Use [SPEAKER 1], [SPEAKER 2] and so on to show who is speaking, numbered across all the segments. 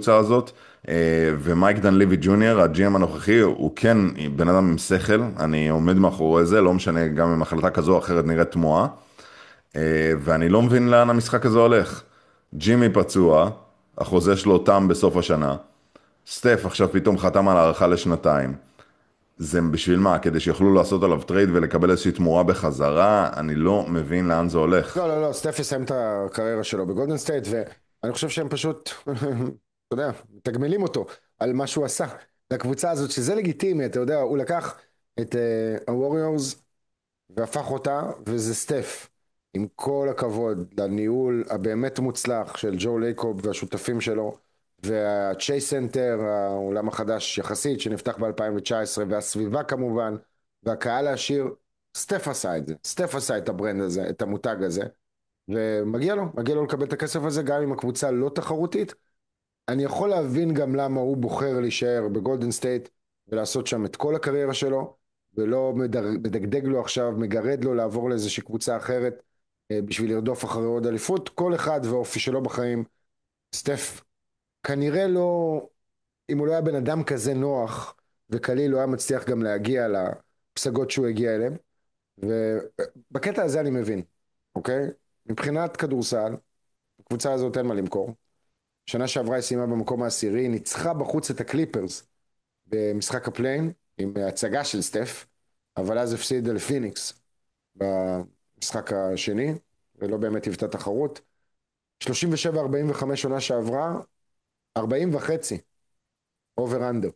[SPEAKER 1] הקבוצה הזאת, ומייק דן ליבי ג'וניור, הג'י.אם הנוכחי, הוא כן בן אדם עם שכל, אני עומד מאחורי זה, לא משנה גם אם החלטה כזו או אחרת נראית תמוהה, ואני לא מבין לאן המשחק הזה הולך. ג'ימי פצוע, החוזה שלו תם בסוף השנה, סטף עכשיו פתאום חתם על הארכה לשנתיים. זה בשביל מה? כדי שיוכלו לעשות עליו טרייד ולקבל איזושהי תמורה בחזרה? אני לא מבין לאן זה הולך.
[SPEAKER 2] לא, לא, לא, סטף יסיים את הקריירה שלו בגולדן סטייט, ואני חושב שהם פשוט, אתה יודע, מתגמלים אותו על מה שהוא עשה לקבוצה הזאת, שזה לגיטימי, אתה יודע, הוא לקח את הווריורס והפך אותה, וזה סטף. עם כל הכבוד לניהול הבאמת מוצלח של ג'ו לייקוב והשותפים שלו, והצ'ייס סנטר, העולם החדש יחסית, שנפתח ב-2019, והסביבה כמובן, והקהל העשיר, סטף עשה את זה, סטף עשה את הברנד הזה, את המותג הזה, ומגיע לו, מגיע לו לקבל את הכסף הזה, גם אם הקבוצה לא תחרותית. אני יכול להבין גם למה הוא בוחר להישאר בגולדן סטייט, ולעשות שם את כל הקריירה שלו, ולא מדגדג לו עכשיו, מגרד לו לעבור לאיזושהי קבוצה אחרת, בשביל לרדוף אחרי עוד אליפות. כל אחד ואופי שלו בחיים. סטף כנראה לא, אם הוא לא היה בן אדם כזה נוח וקליל, הוא היה מצליח גם להגיע לפסגות שהוא הגיע אליהם. ובקטע הזה אני מבין, אוקיי? מבחינת כדורסל, הקבוצה הזאת אין מה למכור. שנה שעברה היא סיימה במקום העשירי, ניצחה בחוץ את הקליפרס במשחק הפליין עם הצגה של סטף, אבל אז הפסיד לפיניקס במשחק השני, ולא באמת היוותה תחרות. 37-45 שנה שעברה, 40 וחצי, אובר אנדר.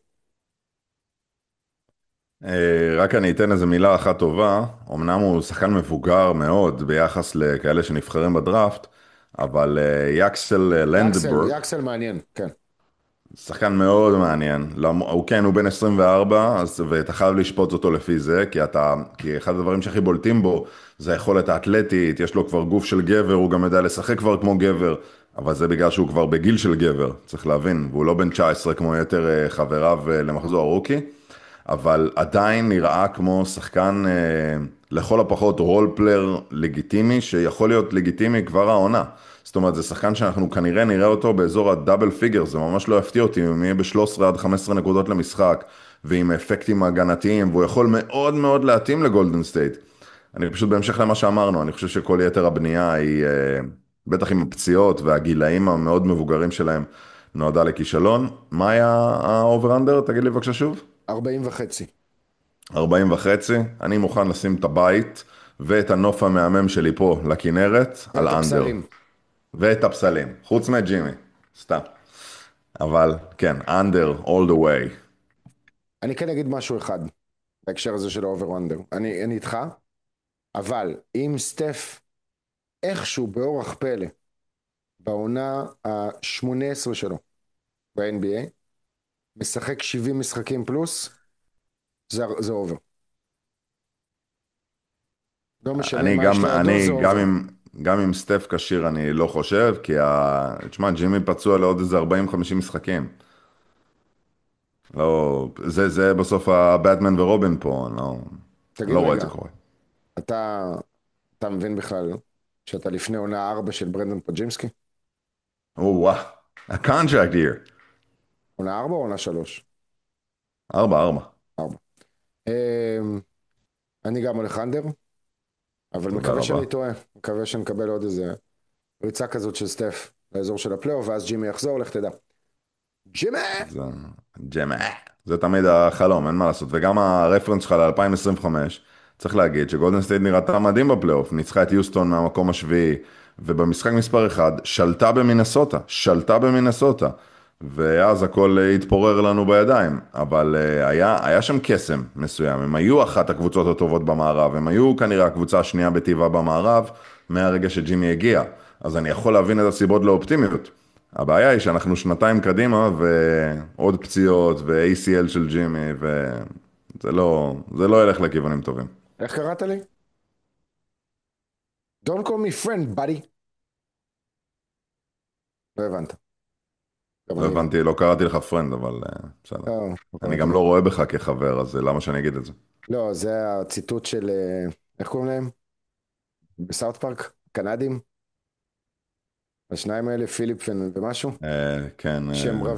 [SPEAKER 1] רק אני אתן איזה מילה אחת טובה, אמנם הוא שחקן מבוגר מאוד ביחס לכאלה שנבחרים בדראפט, אבל יאקסל לנדבורג,
[SPEAKER 2] יאקסל מעניין, כן.
[SPEAKER 1] שחקן מאוד מעניין. הוא כן, הוא בן 24, ואתה חייב לשפוט אותו לפי זה, כי אחד הדברים שהכי בולטים בו זה היכולת האתלטית, יש לו כבר גוף של גבר, הוא גם יודע לשחק כבר כמו גבר, אבל זה בגלל שהוא כבר בגיל של גבר, צריך להבין, והוא לא בן 19 כמו יתר חבריו למחזור הרוקי. אבל עדיין נראה כמו שחקן לכל הפחות רול פלייר לגיטימי, שיכול להיות לגיטימי כבר העונה. זאת אומרת, זה שחקן שאנחנו כנראה נראה אותו באזור הדאבל פיגר, זה ממש לא יפתיע אותי אם יהיה ב-13 עד 15 נקודות למשחק, ועם אפקטים הגנתיים, והוא יכול מאוד מאוד להתאים לגולדן סטייט. אני פשוט בהמשך למה שאמרנו, אני חושב שכל יתר הבנייה היא, בטח עם הפציעות והגילאים המאוד מבוגרים שלהם, נועדה לכישלון. מה היה האובר-אנדר? תגיד לי בבקשה שוב.
[SPEAKER 2] 40 וחצי.
[SPEAKER 1] 40 וחצי, אני מוכן לשים את הבית ואת הנוף המהמם שלי פה לכנרת על
[SPEAKER 2] ואת
[SPEAKER 1] אנדר.
[SPEAKER 2] הפסלים.
[SPEAKER 1] ואת הפסלים, חוץ מג'ימי, סתם. אבל כן, אנדר, all the way.
[SPEAKER 2] אני כן אגיד משהו אחד, בהקשר הזה של האובר אנדר. אני איתך, אבל אם סטף איכשהו באורח פלא, בעונה ה-18 שלו ב-NBA, משחק 70 משחקים פלוס, זה אובר. לא משנה
[SPEAKER 1] אני
[SPEAKER 2] מה יש
[SPEAKER 1] גם,
[SPEAKER 2] לידו, זה
[SPEAKER 1] אני גם
[SPEAKER 2] אובר.
[SPEAKER 1] עם, גם עם סטף כשיר אני לא חושב, תשמע, ג'ימי פצוע לעוד איזה 40-50 משחקים. לא, זה בסוף הבטמן ורובין פה, אני
[SPEAKER 2] תגיד
[SPEAKER 1] לא רואה את זה
[SPEAKER 2] רגע,
[SPEAKER 1] קורה.
[SPEAKER 2] אתה, אתה מבין בכלל שאתה לפני עונה 4 של ברנדון פג'ימסקי?
[SPEAKER 1] וואו, a contract year.
[SPEAKER 2] עונה 4 או עונה 3?
[SPEAKER 1] 4-4.
[SPEAKER 2] 4. אני גם הולך אנדר, אבל
[SPEAKER 1] תודה
[SPEAKER 2] מקווה
[SPEAKER 1] רבה.
[SPEAKER 2] שאני טועה. מקווה שנקבל עוד איזה ריצה כזאת של סטף לאזור של הפלייאוף, ואז ג'ימי יחזור, לך תדע. ג'ימי!
[SPEAKER 1] זה ג'מא. זה תמיד החלום, אין מה לעשות. וגם הרפרנס שלך ל-2025, צריך להגיד שגולדן סטייט נראתה מדהים בפלייאוף, ניצחה את יוסטון מהמקום השביעי, ובמשחק מספר 1 שלטה במינסוטה, ואז הכל התפורר לנו בידיים, אבל היה שם קסם מסוים, הם היו אחת הקבוצות הטובות במערב, הם היו כנראה הקבוצה השנייה בטבעה במערב, מהרגע שג'ימי הגיע, אז אני יכול להבין את הסיבות לאופטימיות. הבעיה היא שאנחנו שנתיים קדימה ועוד פציעות ו-ACL של ג'ימי זה לא ילך לכיוונים טובים.
[SPEAKER 2] איך קראת לי? Don't call me friend, buddy. לא הבנת. גם
[SPEAKER 1] לא
[SPEAKER 2] אני לא.
[SPEAKER 1] הבנתי, לא קראתי לך פרנד, אבל בסדר.
[SPEAKER 2] לא
[SPEAKER 1] אני
[SPEAKER 2] קראתי
[SPEAKER 1] גם
[SPEAKER 2] לך.
[SPEAKER 1] לא רואה בך כחבר, אז למה שאני אגיד את זה?
[SPEAKER 2] לא, זה הציטוט של, איך קוראים להם? בסאוט פארק? קנדים? השניים האלה, פיליפ ומשהו?
[SPEAKER 1] כן,
[SPEAKER 2] שהם